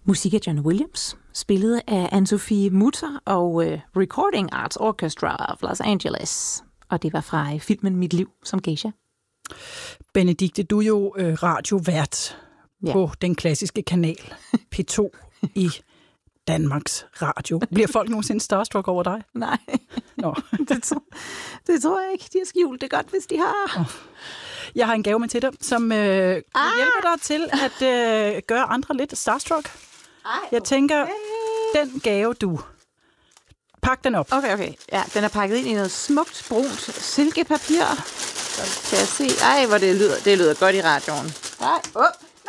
Musik af John Williams, spillet af Anne-Sophie Mutter og Recording Arts Orchestra of Los Angeles. Og det var fra filmen Mit liv som geisha. Benedikte, du er jo radiovært på den klassiske kanal P2 i Danmarks Radio. Bliver folk nogensinde starstruck over dig? Nej, Nå. det tror jeg ikke. De har skjult det godt, hvis de har. Jeg har en gave med til dig, som hjælper dig til at gøre andre lidt starstruck. Jeg tænker, den gave du... Pak den op. Okay. Ja, den er pakket ind i noget smukt, brunt silkepapir. Så kan jeg se... Ej, hvor det lyder godt i radioen. Nej.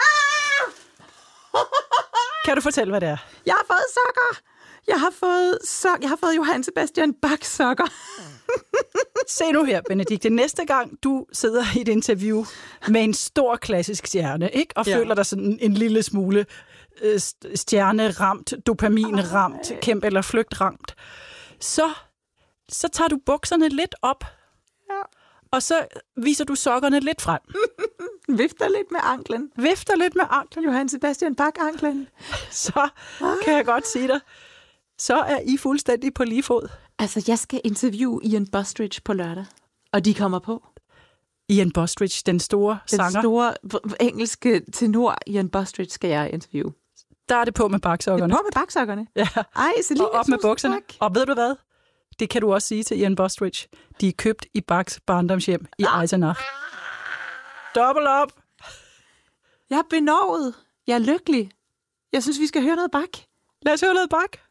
Kan du fortælle, hvad det er? Jeg har fået sokker. Jeg har fået Johann Sebastian Bach sokker. Se nu her, Benedikte. Næste gang du sidder i et interview med en stor klassisk stjerne, ikke? Og føler dig sådan en lille smule stjerneramt, dopaminramt, kæmpe eller flygtramt, så tager du bukserne lidt op, og så viser du sokkerne lidt frem. Vifter lidt med anklen. Johann Sebastian Bach-anklen. Så kan jeg godt sige dig, så er I fuldstændig på lige fod. Altså, jeg skal interviewe Ian Bostridge på lørdag, og de kommer på. Ian Bostridge, den store sanger. Den store engelske tenor Ian Bostridge skal jeg interviewe. Der er det på med baksokkerne. Det er på med baksokkerne? Ja. Ej, Selina, og op med bukserne. Tak. Og ved du hvad? Det kan du også sige til Ian Bostridge. De er købt i Bachs barndomshjem i Eisenach. Dobbelt op! Jeg er benovet. Jeg er lykkelig. Jeg synes, vi skal høre noget Bach. Lad os høre noget Bach.